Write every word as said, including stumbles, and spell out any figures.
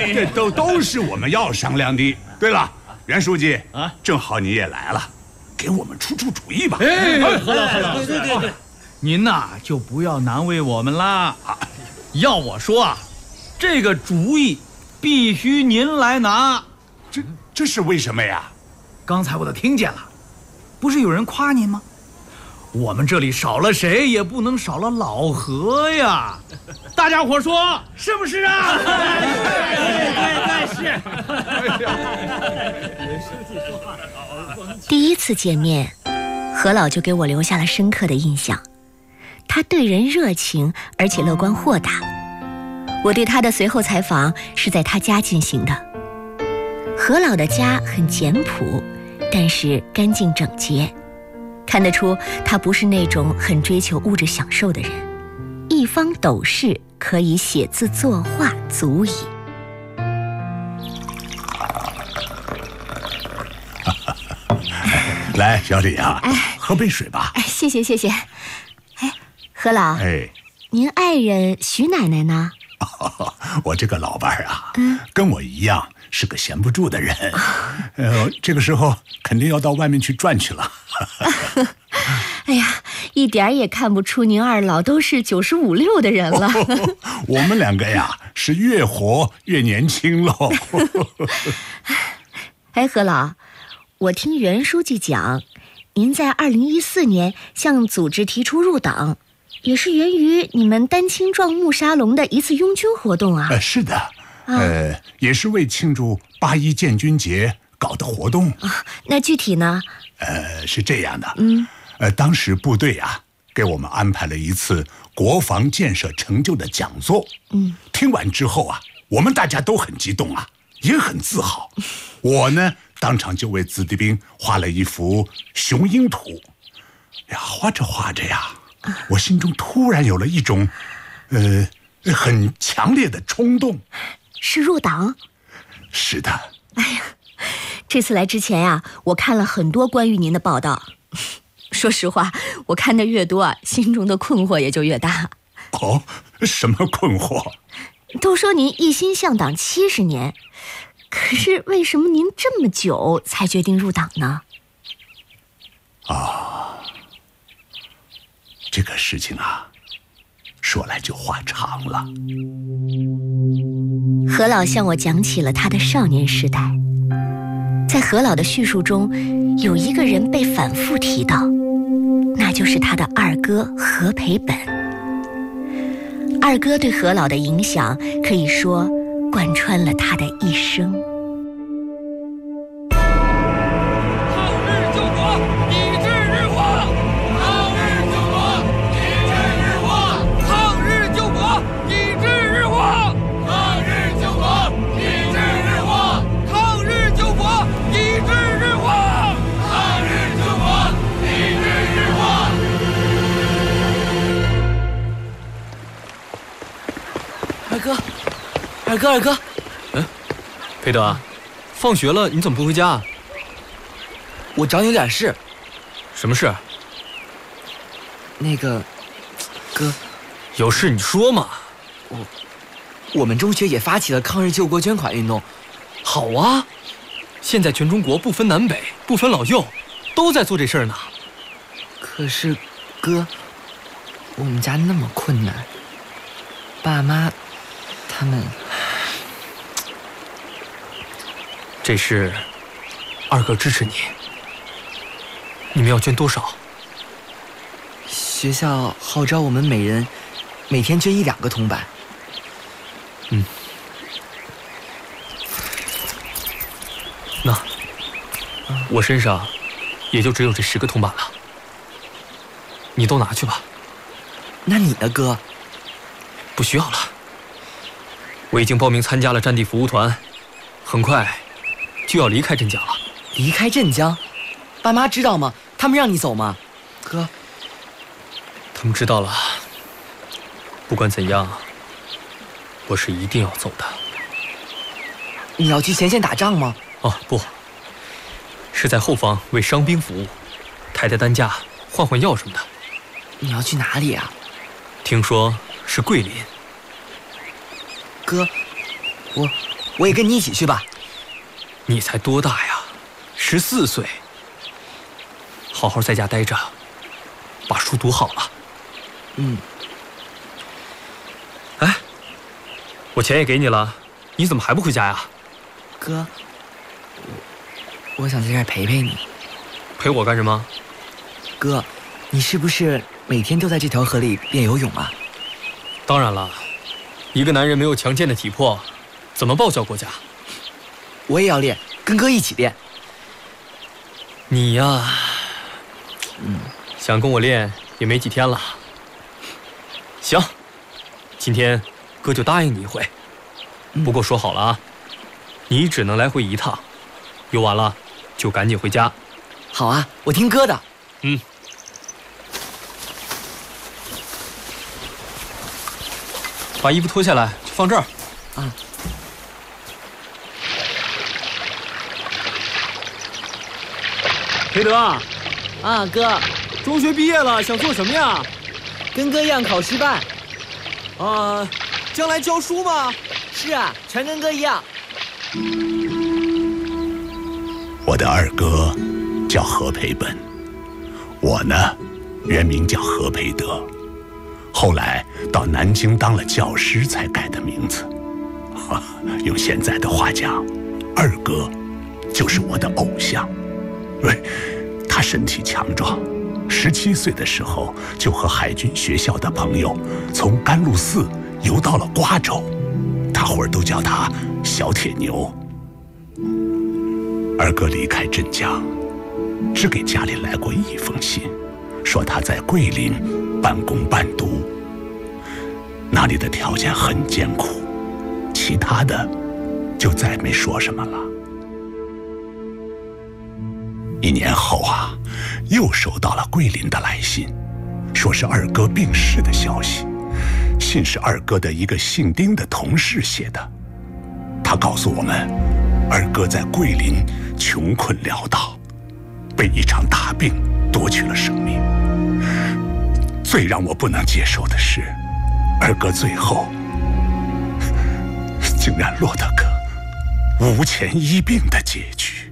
这都都是我们要商量的。对了，袁书记啊，正好你也来了，给我们出出主意吧。 哎，何老何老， 对对对对， 您呐就不要难为我们啦。要我说啊，这个主意必须您来拿。 这这是为什么呀？ 刚才我都听见了，不是有人夸您吗？我们这里少了谁也不能少了老何呀！大家伙说是不是啊？ 对对对， 是。第一次见面，何老就给我留下了深刻的印象。他对人热情，而且乐观豁达。我对他的随后采访是在他家进行的。何老的家很简朴，但是干净整洁，看得出他不是那种很追求物质享受的人。一方斗室可以写字作画足矣。 来，小李啊，哎，喝杯水吧。 哎，谢谢谢谢。哎，何老， 哎， 您爱人徐奶奶呢？ 哦，我这个老伴儿啊，嗯，跟我一样是个闲不住的人，呃，这个时候肯定要到外面去转去了。 哎呀，一点也看不出您二老都是九十五六的人了。 哦，我们两个呀，是越活越年轻喽。 哎，何老，我听袁书记讲，您在二零一四年向组织提出入党，也是源于你们丹青壮木沙龙的一次拥军活动啊。 呃，是的，啊、呃，也是为庆祝八一建军节搞的活动啊。那具体呢？ 呃，是这样的， 嗯， 呃，当时部队啊给我们安排了一次国防建设成就的讲座， 嗯， 听完之后啊，我们大家都很激动啊，也很自豪。我呢，当场就为子弟兵画了一幅雄鹰图，呀，画着画着呀，我心中突然有了一种，呃，很强烈的冲动。 是入党？ 是的。 哎呀，这次来之前呀、啊，我看了很多关于您的报道。说实话，我看的越多啊，心中的困惑也就越大。 哦，什么困惑？ 都说您一心向党七十年，可是为什么您这么久才决定入党呢？ 啊，这个事情啊，说来就话长了。 何老向我讲起了他的少年时代，在何老的叙述中，有一个人被反复提到，那就是他的二哥何培本。二哥对何老的影响可以说贯穿了他的一生。 抗日救国，抵制日货！抗日救国，抵制日货！抗日救国，抵制日货！抗日救国，抵制日货！抗日救国，抵制日货！抗日救国，抵制日货！ 二哥，二哥，二哥， 嗯，裴德啊，放学了你怎么不回家啊？ 我找你有点事。 什么事？ 那个，哥， 有事你说嘛。 我，我们中学也发起了抗日救国捐款运动。 好啊，现在全中国不分南北，不分老幼，都在做这事儿呢。 可是，哥，我们家那么困难，爸妈，他们…… 这事，二哥支持你。你们要捐多少？ 学校号召我们每人每天捐一两个铜板。 嗯，那我身上也就只有这十个铜板了，你都拿去吧。 那你呢，哥？ 不需要了，我已经报名参加了战地服务团，很快就要离开镇江了。 离开镇江？爸妈知道吗？他们让你走吗？哥， 他们知道了。不管怎样，我是一定要走的。 你要去前线打仗吗？ 哦，不，是在后方为伤兵服务，抬抬担架、换换药什么的。 你要去哪里啊？ 听说是桂林。 哥，我我也跟你一起去吧。 你才多大呀？十四岁。好好在家待着，把书读好了。 嗯。 哎，我钱也给你了，你怎么还不回家呀？ 哥，我我想在这儿陪陪你。 陪我干什么？ 哥，你是不是每天都在这条河里练游泳啊？ 当然了，一个男人没有强健的体魄，怎么报效国家？ 我也要练，跟哥一起练。 你呀， 嗯， 想跟我练也没几天了。行，今天哥就答应你一回。不过说好了啊，你只能来回一趟，游完了就赶紧回家。 好啊，我听哥的。 嗯。把衣服脱下来，放这儿。 啊。 裴德啊， 啊，哥， 中学毕业了，想做什么呀？ 跟哥一样考师范。 啊，将来教书吗？ 是啊，全跟哥一样。 我的二哥叫何培本，我呢，原名叫何培德，后来到南京当了教师才改的名字。用现在的话讲，二哥就是我的偶像。喂，他身体强壮，十七岁的时候就和海军学校的朋友从甘露寺游到了瓜州，大伙儿都叫他小铁牛。二哥离开镇江，只给家里来过一封信，说他在桂林半工半读，那里的条件很艰苦，其他的就再没说什么了。一年后啊，又收到了桂林的来信，说是二哥病逝的消息。信是二哥的一个姓丁的同事写的，他告诉我们，二哥在桂林穷困潦倒，被一场大病夺去了生命。最让我不能接受的是，二哥最后竟然落得个无钱医病的结局。